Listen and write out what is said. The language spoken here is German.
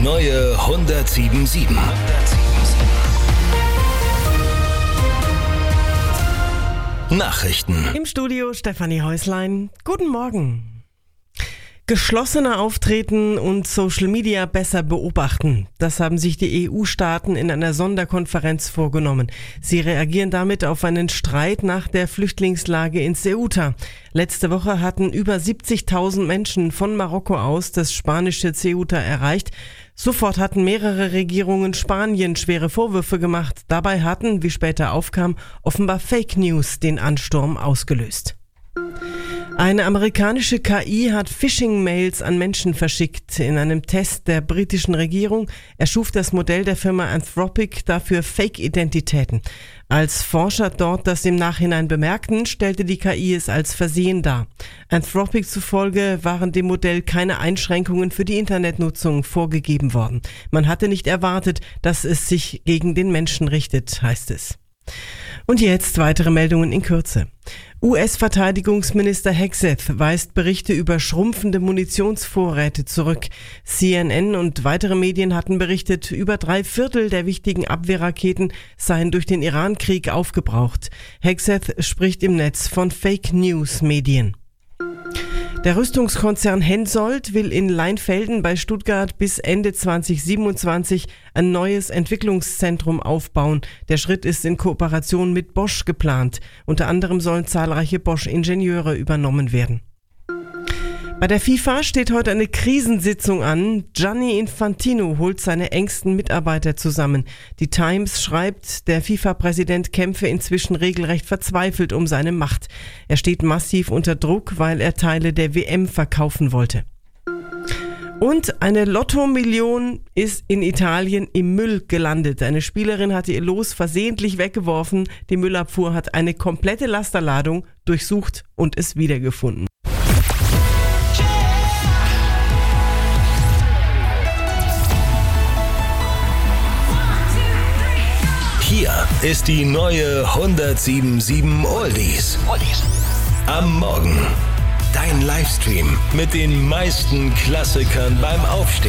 neue 107.7. Nachrichten. Im Studio Stefanie Häuslein. Guten Morgen. Geschlossener auftreten und Social Media besser beobachten. Das haben sich die EU-Staaten in einer Sonderkonferenz vorgenommen. Sie reagieren damit auf einen Streit nach der Flüchtlingslage in Ceuta. Letzte Woche hatten über 70.000 Menschen von Marokko aus das spanische Ceuta erreicht. Sofort hatten mehrere Regierungen Spanien schwere Vorwürfe gemacht. Dabei hatten, wie später aufkam, offenbar Fake News den Ansturm ausgelöst. Eine amerikanische KI hat Phishing-Mails an Menschen verschickt. In einem Test der britischen Regierung erschuf das Modell der Firma Anthropic dafür Fake-Identitäten. Als Forscher dort das im Nachhinein bemerkten, stellte die KI es als Versehen dar. Anthropic zufolge waren dem Modell keine Einschränkungen für die Internetnutzung vorgegeben worden. Man hatte nicht erwartet, dass es sich gegen den Menschen richtet, heißt es. Und jetzt weitere Meldungen in Kürze. US-Verteidigungsminister Hegseth weist Berichte über schrumpfende Munitionsvorräte zurück. CNN und weitere Medien hatten berichtet, über 3/4 der wichtigen Abwehrraketen seien durch den Iran-Krieg aufgebraucht. Hegseth spricht im Netz von Fake-News-Medien. Der Rüstungskonzern Hensoldt will in Leinfelden bei Stuttgart bis Ende 2027 ein neues Entwicklungszentrum aufbauen. Der Schritt ist in Kooperation mit Bosch geplant. Unter anderem sollen zahlreiche Bosch-Ingenieure übernommen werden. Bei der FIFA steht heute eine Krisensitzung an. Gianni Infantino holt seine engsten Mitarbeiter zusammen. Die Times schreibt, der FIFA-Präsident kämpfe inzwischen regelrecht verzweifelt um seine Macht. Er steht massiv unter Druck, weil er Teile der WM verkaufen wollte. Und eine Lotto-Million ist in Italien im Müll gelandet. Eine Spielerin hatte ihr Los versehentlich weggeworfen. Die Müllabfuhr hat eine komplette Lasterladung durchsucht und es wiedergefunden. Hier ist die neue 107.7 Oldies. Am Morgen. Dein Livestream mit den meisten Klassikern beim Aufstehen.